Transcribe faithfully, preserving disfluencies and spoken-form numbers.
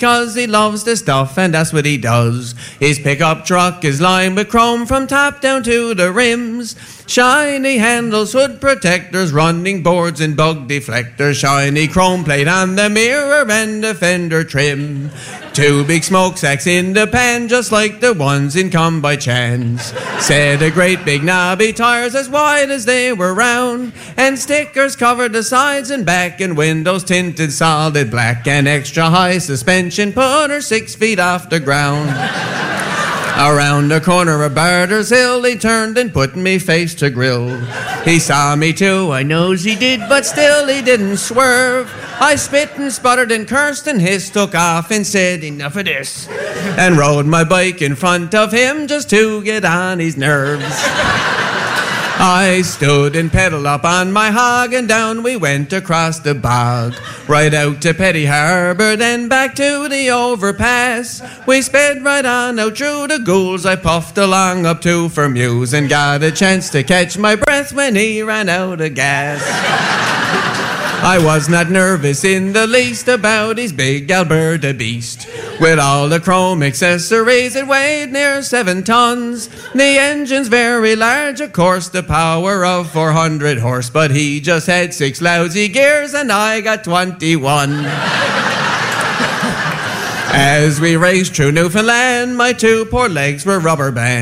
'cause he loves the stuff and that's what he does. His pickup truck is lined with chrome from top down to the rims. Shiny handles, hood protectors, running boards and bug deflectors. Shiny chrome plate on the mirror and the fender trim. Two big smokestacks in the pan, just like the ones in Come By Chance. Set of great big knobby tires as wide as they were round. And stickers covered the sides and back, and windows tinted solid black. And extra high suspension put her six feet off the ground. Around the corner of Barter's Hill, he turned and put me face to grill. He saw me too, I knows he did, but still he didn't swerve. I spit and sputtered and cursed and hissed, took off and said, enough of this, and rode my bike in front of him just to get on his nerves. I stood and pedaled up on my hog, and down we went across the bog, right out to Petty Harbour, then back to the overpass. We sped right on out through the ghouls. I puffed along up to Fermuse and got a chance to catch my breath when he ran out of gas. I was not nervous in the least about his big Alberta beast. With all the chrome accessories, it weighed near seven tons. The engine's very large, of course, the power of four hundred horse. But he just had six lousy gears and I got twenty-one. As we raced through Newfoundland, my two poor legs were rubber bands.